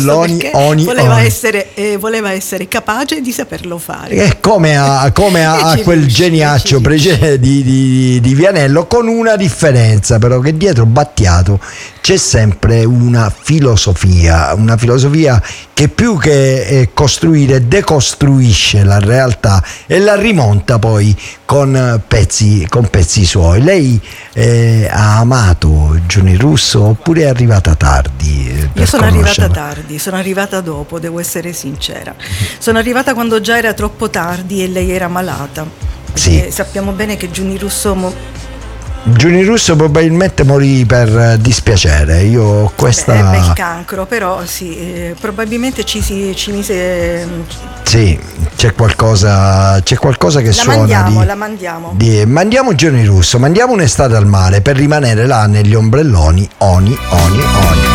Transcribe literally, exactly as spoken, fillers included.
ombrelloni, oni, voleva oni. essere, eh, voleva essere capace di saperlo fare. E come a, come a, a quel riuscì, geniaccio prece- di, di, di Vianello, con una differenza però, che dietro Battiato c'è sempre una filosofia, una filosofia che più che eh, costruire decostruisce la realtà e la rimonta poi con pezzi, con pezzi suoi. Lei eh, ha amato Giuni Russo oppure è arrivata tardi? eh, per Io sono arrivata conoscerla? tardi, sono arrivata dopo, devo essere sincera. Sono arrivata quando già era troppo tardi e lei era malata. Sì. Perché sappiamo bene che Giuni Russo mo- Giuni Russo probabilmente morì per dispiacere. Io ho questa. ebbe il cancro, però sì, eh, probabilmente ci, si, ci mise. Sì, c'è qualcosa, c'è qualcosa che La suona mandiamo, di, la mandiamo. di- mandiamo Giuni Russo, mandiamo un'estate al mare per rimanere là negli ombrelloni, oni, oni, oni.